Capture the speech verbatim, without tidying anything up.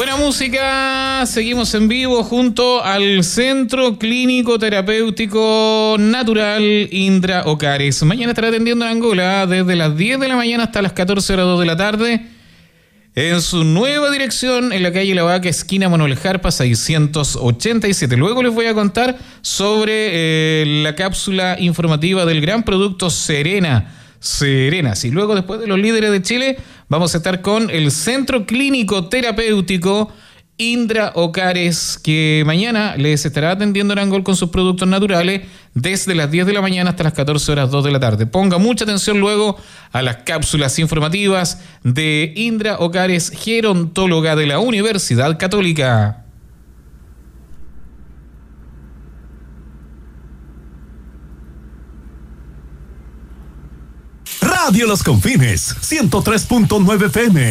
Buena música, seguimos en vivo junto al Centro Clínico Terapéutico Natural Indra Ocares. Mañana estará atendiendo en Angola desde las diez de la mañana hasta las catorce horas dos de la tarde en su nueva dirección en la calle La Vaca, esquina Manuel Jarpa seiscientos ochenta y siete. Luego les voy a contar sobre eh, la cápsula informativa del gran producto Serena. Serenas. Y luego, después de los líderes de Chile, vamos a estar con el Centro Clínico Terapéutico Indra Ocares, que mañana les estará atendiendo en Angol con sus productos naturales desde las diez de la mañana hasta las catorce horas dos de la tarde. Ponga mucha atención luego a las cápsulas informativas de Indra Ocares, gerontóloga de la Universidad Católica. Radio Los Confines, ciento tres punto nueve F M.